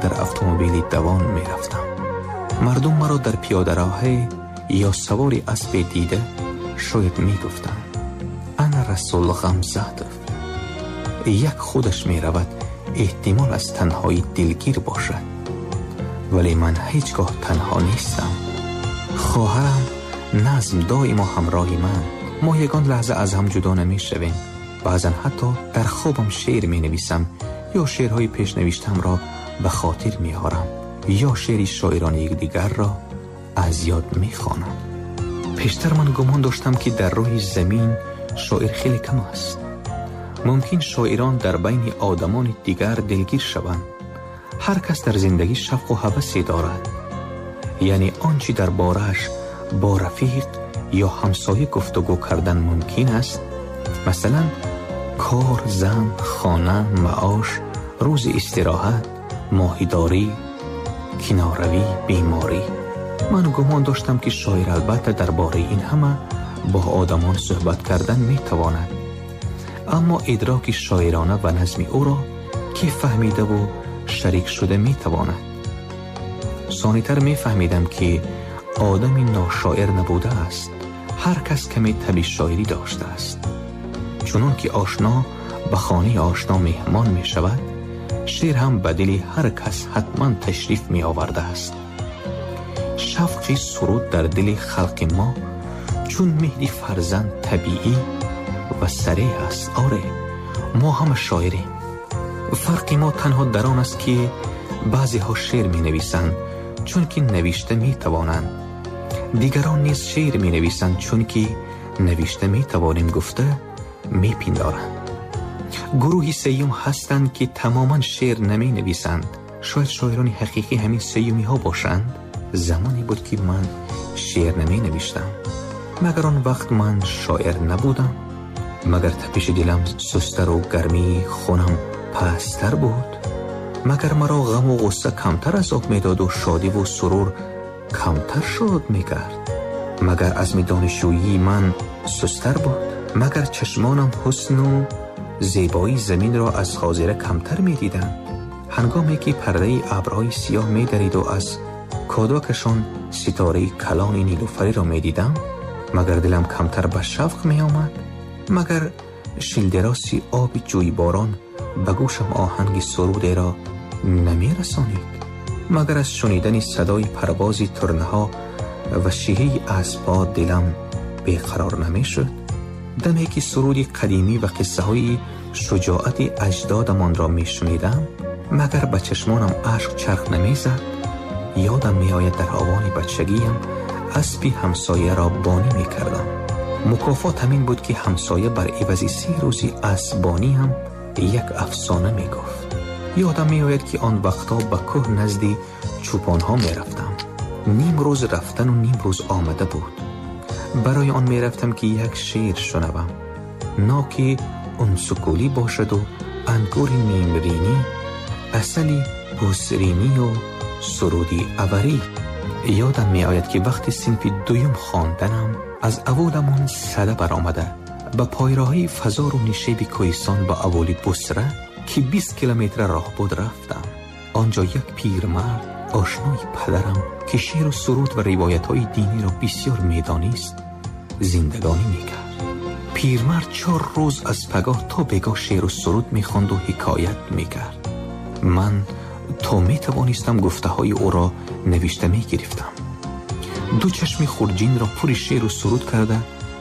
در اتومبیلی دوان می رفتم. مردم مرا در پیاده راه یا سوار اسب دیده شاید می گفتند انا رسول غمزه. یک خودش می رود احتمال از تنهایی دلگیر باشد، ولی من هیچگاه تنها نیستم. خواهرم نظم دائما همراهی من. ما یگان لحظه از هم جدا نمی شویم. بعضا حتی در خوابم شعر می نویسم یا شعرهای پیش نوشتم را به خاطر می آورم یا شعری شاعران یکدیگر را از یاد می خوانم. پیشتر من گمان داشتم که در روی زمین شاعر خیلی کم است. ممکن شاعران در بین آدمان دیگر دلگیر شوند. هر کس در زندگی شوق و هوسی دارد، یعنی آنچه در بارش با رفیق یا همسایه گفتگو کردن ممکن است، مثلا کار، زن، خانه، معاش، روز استراحت، ماهیداری، کناروی، بیماری. من گمان داشتم که شاعر البته درباره این همه با آدمان صحبت کردن می تواند، اما ادراک شاعرانه و نظمی او را کی فهمیده و شریک شده می تواند. ثانی‌تر می فهمیدم که آدمی ناشاعر نبوده است. هر کس کمی طبع شاعری داشته است. چنان که آشنا به خانه آشنا مهمان می شود، شعر هم به دل هر کس حتما تشریف می آورده است. شوق سرود در دل خلق ما چون مهدی فرزند طبیعی و سریع است. آره، ما هم شاعریم. فرق ما تنها در آن است که بعضی ها شعر می نویسند چون که نوشته می توانند، دیگران نیز شعر می نویسند چون که نوشته می توانیم گفته می پندارند. گروهی سیوم هستند که تماما شعر نمی نویسند. شاید شاعران حقیقی همین سیومی ها باشند. زمانی بود که من شعر نمی نوشتم. مگر آن وقت من شاعر نبودم؟ مگر تپش دلم سستر و گرمی خونم پستر بود؟ مگر مرا غم و غصه کمتر از آب میداد و شادی و سرور کمتر شاد میکرد؟ مگر عزم دانشجویی من سستر بود؟ مگر چشمانم حسن و زیبایی زمین را از خاطر کمتر میدیدند؟ هنگامی که پرده ابرهای سیاه میدرید و از کاداکشان ستاره کلان نیلوفری را میدیدم، مگر دلم کمتر به شوق میآمد؟ مگر شیلدراسی آب جوی باران به گوشم آهنگ سروده را نمی رسانید؟ مگر از شنیدن صدای پرواز ترنه ها و شیهی اسب‌ها دلم بیقرار نمی شد؟ دمی که سرودی قدیمی و قصه های شجاعت اجدادمان را می شنیدم، مگر به چشمانم عشق چرخ نمی زد؟ یادم می آید در آوان بچگیم اسبی همسایه را بانی می کردم. مکافات همین بود که همسایه بر عوض 3 روزی اسبانی هم یک افسانه می گفت. یادم می آید که آن وقتا به کوه نزدی چوپان ها می رفتم. نیم روز رفتن و نیم روز آمده بود. برای آن می رفتم که یک شعر شنوم، ناکی انسکولی باشد و انگور نیمرینی، اصلی بوسرینی و سرودی اوری. یادم می آید که وقتی صنف دویم خواندنم از اولمون صده برآمده به پایراهی فزار و نشیب کوهستان با اولی بسره که 20 کیلومتر راه بود رفتم. آنجا یک پیرمرد آشنای پدرم که شعر و سرود و روایت‌های دینی را بسیار میدانست زندگانی میکرد. پیرمرد 4 روز از پگاه تا بگاه شعر و سرود میخواند و حکایت میکرد. من تا میتوانستم گفته های او را نوشته میگرفتم. 2 چشم خورجین را پر شعر و سرود کرده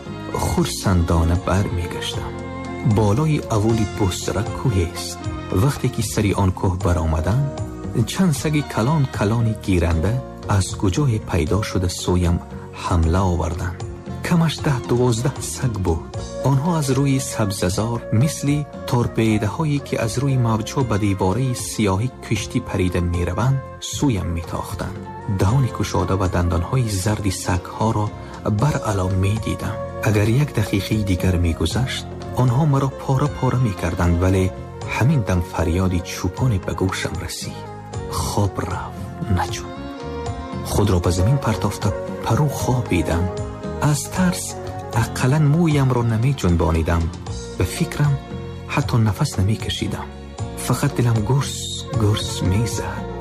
خرسندانه بر میگشتم. بالای اولی بسره کوه است. وقتی که سری آن کوه برآمدم، چند سگ کلان کلانی گیرنده از کجای پیدا شده سویم حمله آوردند. کمش 10-12 سگ بود. آنها از روی سبززار مثل تورپیده هایی که از روی موجها به دیواره سیاهی کشتی پریده می روند سویم می تاختند. دهان کشاده و دندان های زردی سگ ها را بر علا می دیدم. اگر 1 دقیقه دیگر می گذشت آنها مرا پاره پاره می کردند، ولی همین دم فریادی چوپانی به گوشم رسید. خواب رفت نجوم. خود را به زمین پرتافته پرو خوابیدم. از ترس اقلا مویم را نمی جنبانیدم. به فکرم حتی نفس نمی کشیدم. فقط دلم گرس گرس می زد.